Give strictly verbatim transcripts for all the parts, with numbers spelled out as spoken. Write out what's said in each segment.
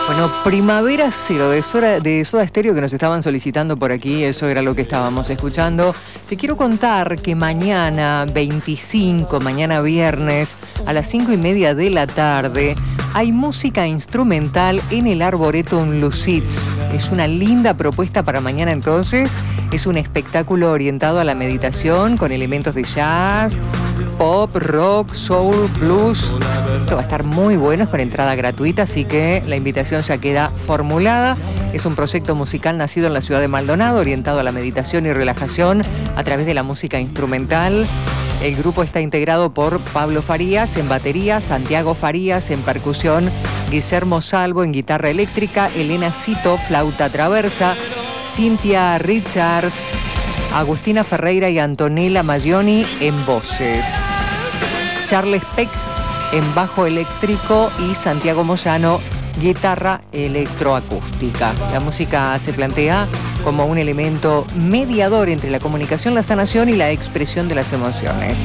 Bueno, Primavera Cero de Soda, de Soda Stereo, que nos estaban solicitando por aquí, eso era lo que estábamos escuchando. Te quiero contar que mañana veinticinco, mañana viernes, a las cinco y media de la tarde, hay música instrumental en el Arboretum Lucids. Es una linda propuesta para mañana entonces. Es un espectáculo orientado a la meditación con elementos de jazz, pop, rock, soul, blues. Esto va a estar muy bueno, es con entrada gratuita, así que la invitación ya queda formulada. Es un proyecto musical nacido en la ciudad de Maldonado, orientado a la meditación y relajación a través de la música instrumental. El grupo está integrado por Pablo Farías en batería, Santiago Farías en percusión, Guillermo Salvo en guitarra eléctrica, Elena Cito, flauta traversa, Cintia Richards, Agustina Ferreira y Antonella Maglioni en voces, Charles Peck en bajo eléctrico y Santiago Moyano, guitarra electroacústica. La música se plantea como un elemento mediador entre la comunicación, la sanación y la expresión de las emociones.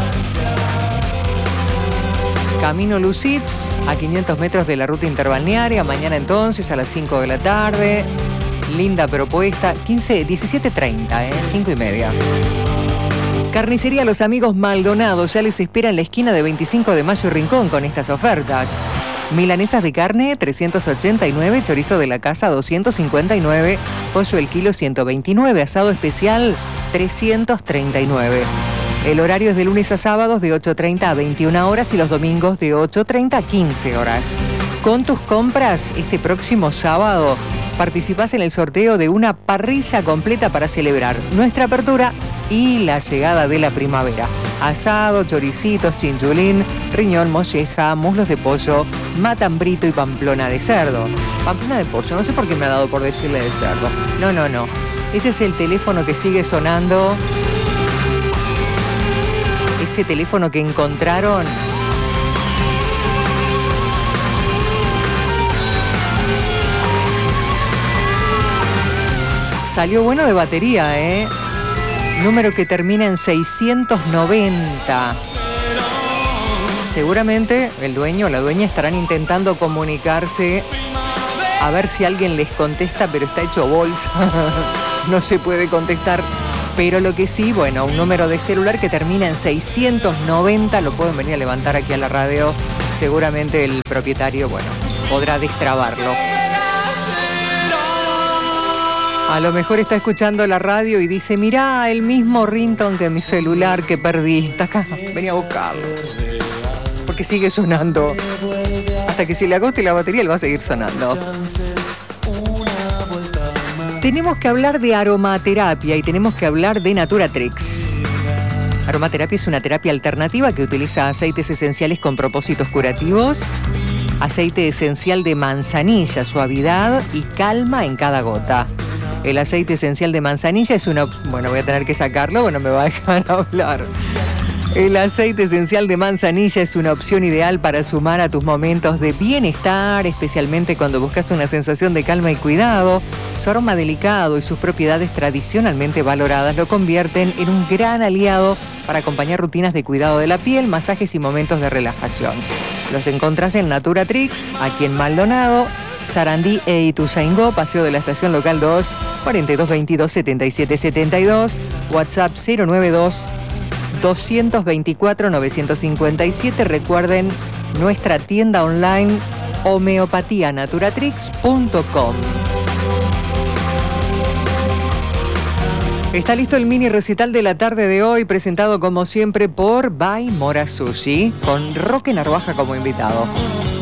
Camino Lucids, a quinientos metros de la ruta interbalnearia, mañana entonces a las cinco de la tarde. Linda propuesta, quince, diecisiete treinta, ¿eh? cinco y media. Carnicería Los Amigos Maldonado ya les espera en la esquina de veinticinco de mayo y Rincón con estas ofertas. Milanesas de carne, trescientos ochenta y nueve, chorizo de la casa, doscientos cincuenta y nueve, pollo el kilo, ciento veintinueve, asado especial, trescientos treinta y nueve. El horario es de lunes a sábados de ocho treinta a veintiuna horas y los domingos de ocho treinta a quince horas. Con tus compras, este próximo sábado, participás en el sorteo de una parrilla completa para celebrar nuestra apertura y la llegada de la primavera. Asado, choricitos, chinchulín, riñón, molleja, muslos de pollo, matambrito y pamplona de cerdo. Pamplona de pollo, no sé por qué me ha dado por decirle de cerdo. No, no, no. Ese es el teléfono que sigue sonando. Ese teléfono que encontraron. Salió bueno de batería, ¿eh? Número que termina en seiscientos noventa. Seguramente el dueño o la dueña estarán intentando comunicarse a ver si alguien les contesta, pero está hecho bolsa. No se puede contestar. Pero lo que sí, bueno, un número de celular que termina en seiscientos noventa, lo pueden venir a levantar aquí a la radio. Seguramente el propietario, bueno, podrá destrabarlo. A lo mejor está escuchando la radio y dice, mirá, el mismo ringtone que mi celular que perdí. Está acá, venía a buscarlo. Porque sigue sonando. Hasta que se le agote la batería, él va a seguir sonando. Tenemos que hablar de aromaterapia y tenemos que hablar de Naturatrix. Aromaterapia es una terapia alternativa que utiliza aceites esenciales con propósitos curativos. Aceite esencial de manzanilla, suavidad y calma en cada gota. El aceite esencial de manzanilla es una... Bueno, voy a tener que sacarlo, bueno, me va a dejar hablar. El aceite esencial de manzanilla es una opción ideal para sumar a tus momentos de bienestar, especialmente cuando buscas una sensación de calma y cuidado. Su aroma delicado y sus propiedades tradicionalmente valoradas lo convierten en un gran aliado para acompañar rutinas de cuidado de la piel, masajes y momentos de relajación. Los encontrás en Naturatrix, aquí en Maldonado, Sarandí e Ituzaingó, Paseo de la Estación Local dos, cuarenta y dos veintidós, setenta y siete setenta y dos, WhatsApp cero noventa y dos, doscientos veinticuatro, novecientos cincuenta y siete. Recuerden nuestra tienda online homeopatía naturatrix punto com. Está listo el mini recital de la tarde de hoy, presentado como siempre por By Mora Sushi, con Roque Narvaja como invitado.